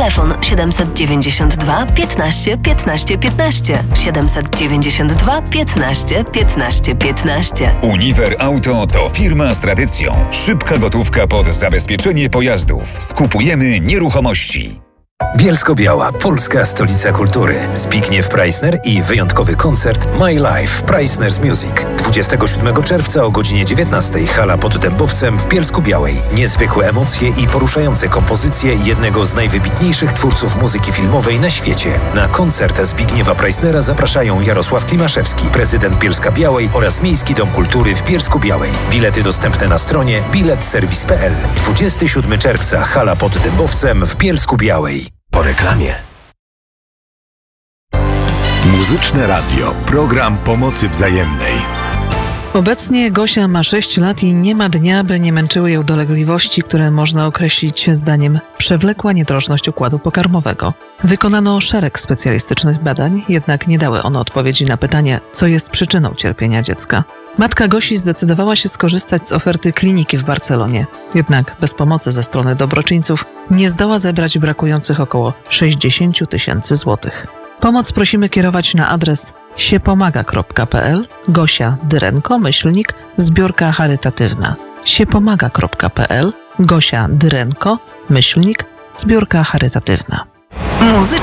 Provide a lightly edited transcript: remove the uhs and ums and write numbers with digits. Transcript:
Telefon 792 15 15 15. 792 15 15 15. Uniwer Auto to firma z tradycją. Szybka gotówka pod zabezpieczenie pojazdów. Skupujemy nieruchomości. Bielsko-Biała, polska stolica kultury. Zbigniew Preissner i wyjątkowy koncert My Life Preissner's Music. 27 czerwca o godzinie 19 hala pod Dębowcem w Bielsku-Białej. Niezwykłe emocje i poruszające kompozycje jednego z najwybitniejszych twórców muzyki filmowej na świecie. Na koncert Zbigniewa Preissnera zapraszają Jarosław Klimaszewski, prezydent Bielska-Białej oraz Miejski Dom Kultury w Bielsku-Białej. Bilety dostępne na stronie biletserwis.pl. 27 czerwca hala pod Dębowcem w Bielsku-Białej. Po reklamie. Muzyczne Radio. Program pomocy wzajemnej. Obecnie Gosia ma 6 lat i nie ma dnia, by nie męczyły ją dolegliwości, które można określić zdaniem przewlekła nietroszność układu pokarmowego. Wykonano szereg specjalistycznych badań, jednak nie dały one odpowiedzi na pytanie, co jest przyczyną cierpienia dziecka. Matka Gosi zdecydowała się skorzystać z oferty kliniki w Barcelonie, jednak bez pomocy ze strony dobroczyńców nie zdoła zebrać brakujących około 60 000 złotych. Pomoc prosimy kierować na adres siepomaga.pl, Gosia Dyrenko, zbiórka charytatywna. siepomaga.pl, Gosia Dyrenko, zbiórka charytatywna.